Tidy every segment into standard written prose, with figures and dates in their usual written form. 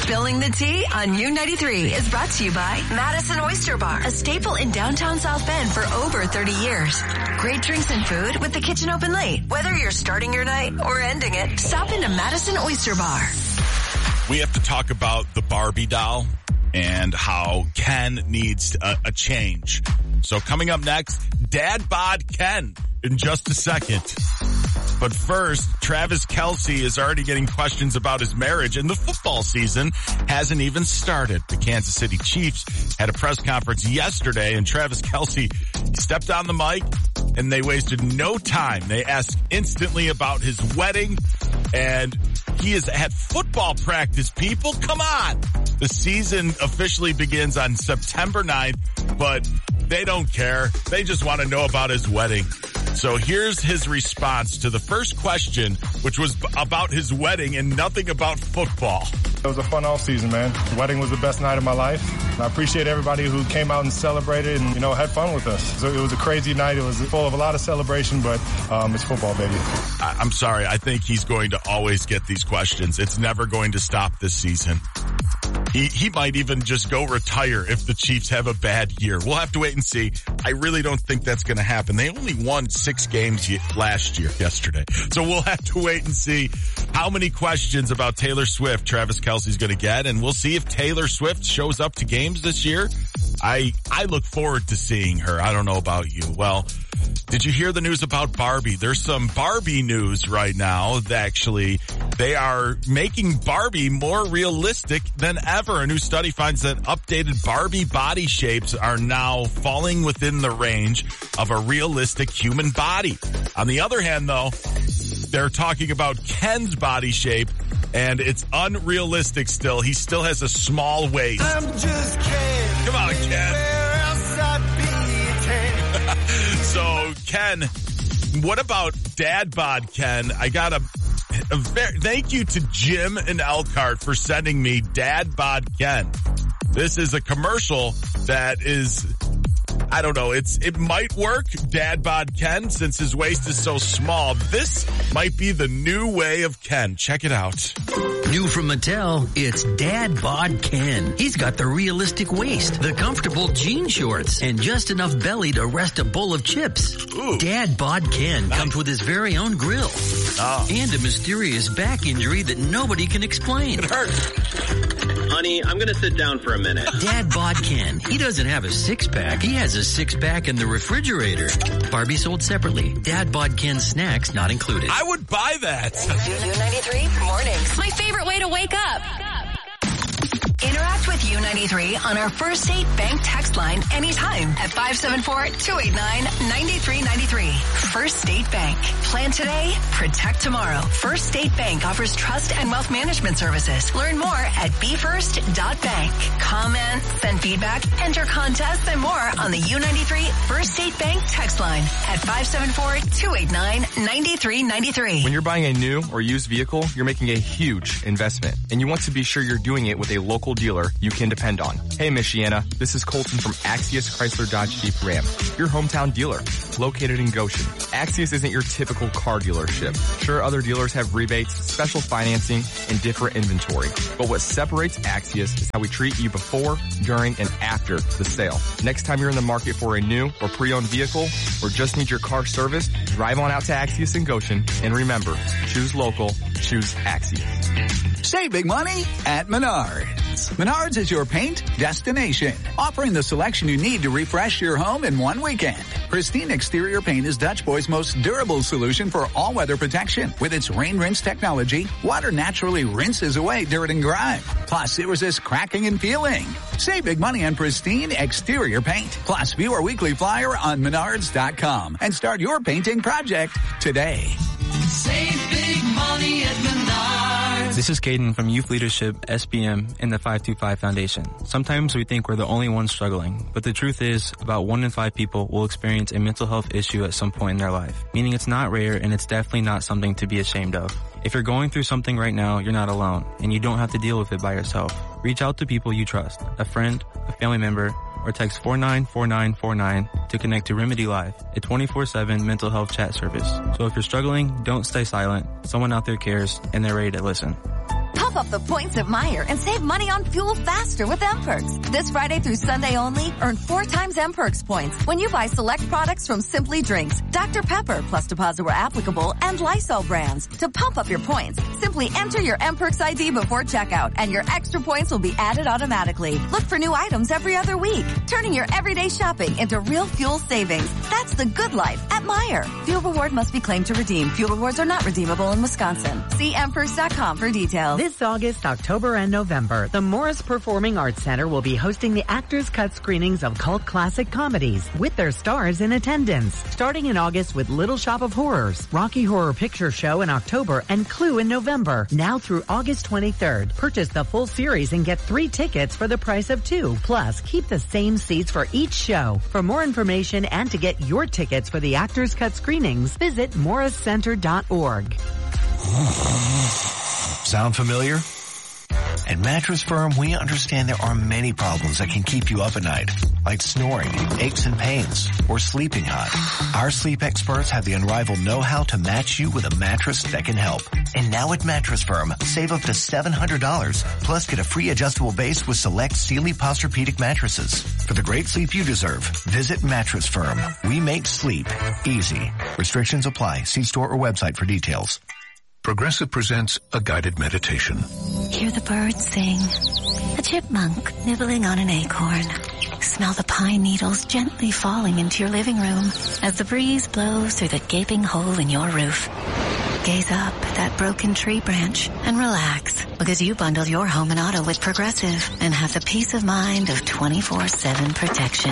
Spilling the Tea on U93 is brought to you by Madison Oyster Bar, a staple in downtown South Bend for over 30 years. Great drinks and food with the kitchen open late. Whether you're starting your night or ending it, stop into Madison Oyster Bar. We have to talk about the Barbie doll and how Ken needs a change. So coming up next, Dad Bod Ken in just a second. But first, Travis Kelce is already getting questions about his marriage, and the football season hasn't even started. The Kansas City Chiefs had a press conference yesterday, and Travis Kelce stepped on the mic, and they wasted no time. They asked instantly about his wedding, and he is at football practice, people. Come on. The season officially begins on September 9th, but they don't care. They just want to know about his wedding. So here's his response to the first question, which was about his wedding and nothing about football. It was a fun off season, man. The wedding was the best night of my life. And I appreciate everybody who came out and celebrated and, had fun with us. So it was a crazy night. It was full of a lot of celebration, but it's football, baby. I'm sorry. I think he's going to always get these questions. It's never going to stop this season. He might even just go retire if the Chiefs have a bad year. We'll have to wait and see. I really don't think that's going to happen. They only won 6 games yesterday. So we'll have to wait and see how many questions about Taylor Swift Travis Kelce's going to get. And we'll see if Taylor Swift shows up to games this year. I look forward to seeing her. I don't know about you. Well, did you hear the news about Barbie? There's some Barbie news right now. They are making Barbie more realistic than ever. A new study finds that updated Barbie body shapes are now falling within the range of a realistic human body. On the other hand, though, they're talking about Ken's body shape, and it's unrealistic still. He still has a small waist. I'm just Ken. Come on, Ken. Where else I'd be. So, Ken, what about Dad Bod Ken? I got thank you to Jim and Elkhart for sending me Dad Bod Ken. This is a commercial that is, I don't know, it might work, Dad Bod Ken, since his waist is so small. This might be the new way of Ken. Check it out. New from Mattel, it's Dad Bod Ken. He's got the realistic waist, the comfortable jean shorts, and just enough belly to rest a bowl of chips. Ooh. Dad Bod Ken comes with his very own grill. Oh. And a mysterious back injury that nobody can explain. It hurts. Honey, I'm going to sit down for a minute. Dad Bod Ken. He doesn't have a six-pack. He has a six-pack in the refrigerator. Barbie sold separately. Dad Bod Ken snacks not included. I would buy that. U93 Mornings. My favorite way to wake up. Interact with U93 on our First Date Bank text line anytime at 574-289-9393. First State Bank. Plan today, protect tomorrow. First State Bank offers trust and wealth management services. Learn more at befirst.bank. Comment, send feedback, enter contests, and more on the U93 First State Bank text line at 574-289-9393. When you're buying a new or used vehicle, you're making a huge investment, and you want to be sure you're doing it with a local dealer you can depend on. Hey, Michiana, this is Colton from Axius Chrysler Dodge Jeep Ram, your hometown dealer, located in Goshen. Axius isn't your typical car dealership. Sure, other dealers have rebates, special financing, and different inventory, but what separates Axius is how we treat you before, during, and after the sale. Next time you're in the market for a new or pre-owned vehicle, or just need your car serviced, drive on out to Axius in Goshen, and remember, choose local, choose Axius. Save big money at Menards. Menards is your paint destination, offering the selection you need to refresh your home in one weekend. Pristine exterior paint is Dutch Boy's most durable solution for all-weather protection. With its rain rinse technology, water naturally rinses away dirt and grime. Plus, it resists cracking and peeling. Save big money on pristine exterior paint. Plus, view our weekly flyer on Menards.com and start your painting project today. Save big money at Menards. This is Caden from Youth Leadership, SBM, and the 525 Foundation. Sometimes we think we're the only ones struggling, but the truth is about 1 in 5 people will experience a mental health issue at some point in their life, meaning it's not rare and it's definitely not something to be ashamed of. If you're going through something right now, you're not alone, and you don't have to deal with it by yourself. Reach out to people you trust, a friend, a family member, or text 494949 to connect to Remedy Live, a 24/7 mental health chat service. So if you're struggling, don't stay silent. Someone out there cares, and they're ready to listen. Pop Pump up the points at Meijer and save money on fuel faster with M-Perks. This Friday through Sunday only, earn 4 times M-Perks points when you buy select products from Simply Drinks, Dr. Pepper, plus deposit where applicable, and Lysol brands. To pump up your points, simply enter your M-Perks ID before checkout, and your extra points will be added automatically. Look for new items every other week, turning your everyday shopping into real fuel savings. That's the good life at Meijer. Fuel reward must be claimed to redeem. Fuel rewards are not redeemable in Wisconsin. See mperks.com for details. This August, October, and November, the Morris Performing Arts Center will be hosting the Actors Cut screenings of cult classic comedies with their stars in attendance. Starting in August with Little Shop of Horrors, Rocky Horror Picture Show in October, and Clue in November. Now through August 23rd, purchase the full series and get 3 tickets for the price of 2. Plus, keep the same seats for each show. For more information and to get your tickets for the Actors Cut screenings, visit morriscenter.org. Sound familiar? At Mattress Firm, we understand there are many problems that can keep you up at night, like snoring, aches and pains, or sleeping hot. Our sleep experts have the unrivaled know-how to match you with a mattress that can help. And now at Mattress Firm, save up to $700, plus get a free adjustable base with select Sealy Posturepedic mattresses. For the great sleep you deserve, visit Mattress Firm. We make sleep easy. Restrictions apply. See store or website for details. Progressive presents a guided meditation. Hear the birds sing. A chipmunk nibbling on an acorn. Smell the pine needles gently falling into your living room as the breeze blows through the gaping hole in your roof. Gaze up at that broken tree branch and relax because you bundled your home and auto with Progressive and have the peace of mind of 24/7 protection.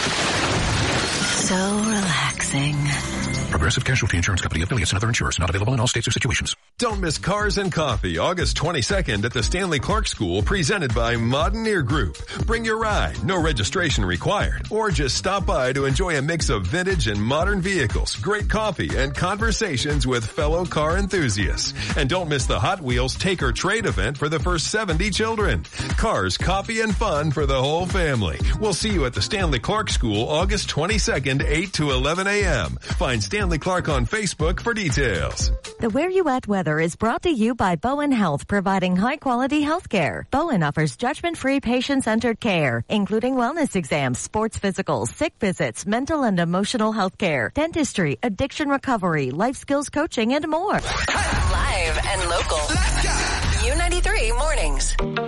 So relaxing. Progressive Casualty Insurance Company, affiliates, and other insurers. Not available in all states or situations. Don't miss Cars and Coffee, August 22nd at the Stanley Clark School, presented by Moderneer Group. Bring your ride, no registration required, or just stop by to enjoy a mix of vintage and modern vehicles, great coffee, and conversations with fellow car enthusiasts. And don't miss the Hot Wheels Take or Trade event for the first 70 children. Cars, coffee, and fun for the whole family. We'll see you at the Stanley Clark School, August 22nd, 8 to 11 a.m. Find Stanley Clark on Facebook for details. The Where You At weather is brought to you by Bowen Health, providing high-quality health care. Bowen offers judgment-free, patient-centered care, including wellness exams, sports physicals, sick visits, mental and emotional health care, dentistry, addiction recovery, life skills coaching, and more. Live and local. Let's go. U93 Mornings.